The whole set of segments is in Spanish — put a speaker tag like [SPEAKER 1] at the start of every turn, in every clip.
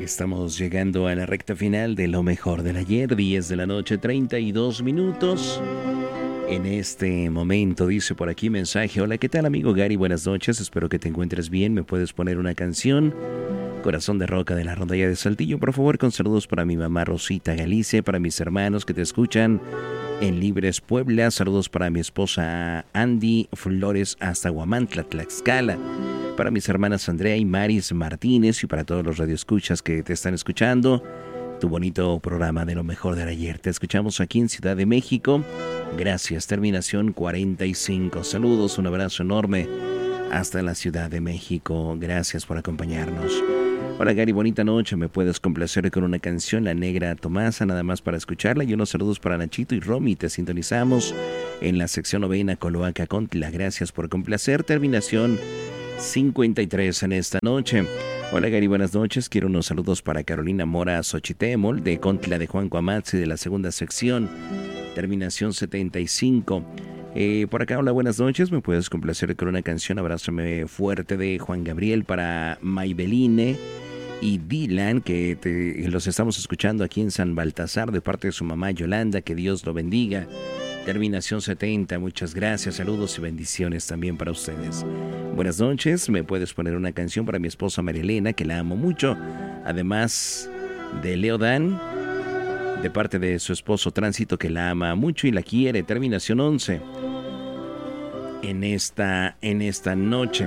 [SPEAKER 1] Estamos llegando a la recta final de lo mejor del ayer, 10 de la noche, 32 minutos. En este momento dice por aquí mensaje: hola, ¿qué tal amigo Gary? Buenas noches, espero que te encuentres bien. ¿Me puedes poner una canción? Corazón de Roca de la Rondalla de Saltillo, por favor, con saludos para mi mamá Rosita Galicia, para mis hermanos que te escuchan en Libres Puebla, saludos para mi esposa Andy Flores hasta Huamantla, Tlaxcala, para mis hermanas Andrea y Maris Martínez y para todos los radioescuchas que te están escuchando. Tu bonito programa de lo mejor del ayer. Te escuchamos aquí en Ciudad de México. Gracias. Terminación 45. Saludos, un abrazo enorme hasta la Ciudad de México. Gracias por acompañarnos. Hola Gary, bonita noche. ¿Me puedes complacer con una canción, La Negra Tomasa, nada más para escucharla? Y unos saludos para Nachito y Romy. Te sintonizamos en la sección novena Coloaca Contla. Gracias por complacer. Terminación 53 en esta noche. Hola Gary, buenas noches. Quiero unos saludos para Carolina Mora Xochitemol de Contla de Juan Cuamatzi de la segunda sección. Terminación 75. Por acá, hola, buenas noches. ¿Me puedes complacer con una canción? Abrázame fuerte de Juan Gabriel para Maybeline y Dylan, que los estamos escuchando aquí en San Baltasar de parte de su mamá Yolanda. Que Dios lo bendiga. Terminación 70. Muchas gracias, saludos y bendiciones también para ustedes. Buenas noches. ¿Me puedes poner una canción para mi esposa María Elena, que la amo mucho? Además de Leodan, de parte de su esposo Tránsito, que la ama mucho y la quiere. Terminación 11. En esta noche.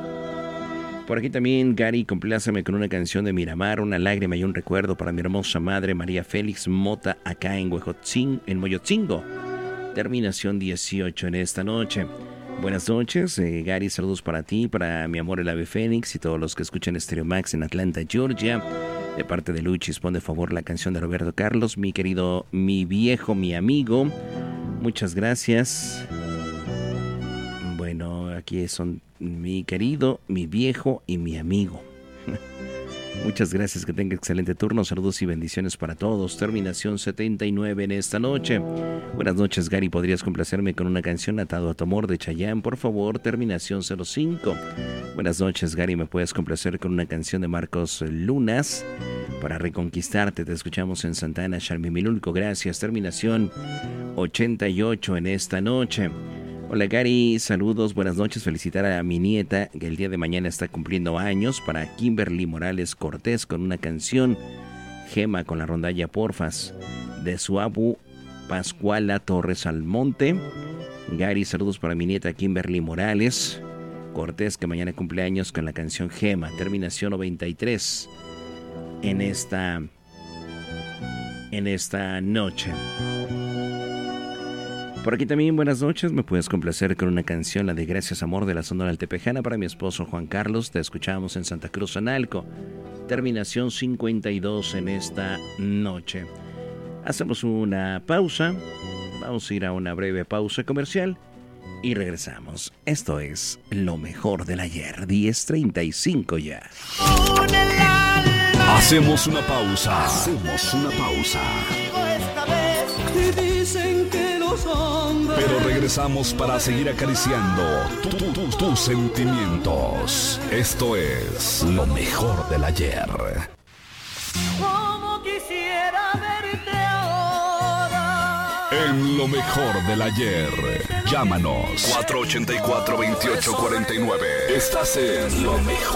[SPEAKER 1] Por aquí también, Gary, compláceme con una canción de Miramar, Una lágrima y un recuerdo para mi hermosa madre María Félix Mota, acá en Moyotzingo. Terminación 18 en esta noche. Buenas noches, Gary, saludos para ti, para mi amor el ave Fénix y todos los que escuchan Stereo Max en Atlanta, Georgia. De parte de Luchis, pon de favor la canción de Roberto Carlos, mi querido, mi viejo, mi amigo. Muchas gracias. Bueno, aquí son mi querido, mi viejo y mi amigo. Muchas gracias, que tenga excelente turno. Saludos y bendiciones para todos. Terminación 79 en esta noche. Buenas noches, Gary. ¿Podrías complacerme con una canción, Atado a tu amor, de Chayanne, por favor? Terminación 05. Buenas noches, Gary. ¿Me puedes complacer con una canción de Marcos Lunas, para Reconquistarte? Te escuchamos en Santana, Xalmimilulco. Gracias. Terminación 88 en esta noche. Hola Gary, saludos, buenas noches. Felicitar a mi nieta, que el día de mañana está cumpliendo años, para Kimberly Morales Cortés, con una canción, Gema con la rondalla porfas, de su abu Pascuala Torres Almonte. Gary, saludos para mi nieta Kimberly Morales Cortés, que mañana cumple años, con la canción Gema. Terminación 93 en esta noche. Por aquí también, buenas noches. ¿Me puedes complacer con una canción, la de Gracias Amor, de la Sonora Altepejana, para mi esposo Juan Carlos? Te escuchamos en Santa Cruz, Analco. Terminación 52 en esta noche. Hacemos una pausa. Vamos a ir a una breve pausa comercial y regresamos. Esto es Lo Mejor del Ayer, 10:35 ya.
[SPEAKER 2] Hacemos una pausa. Pero regresamos para seguir acariciando tus sentimientos. Esto es Lo Mejor del Ayer.
[SPEAKER 3] Como quisiera verte ahora.
[SPEAKER 2] En Lo Mejor del Ayer, llámanos 484-2849. Estás en Lo Mejor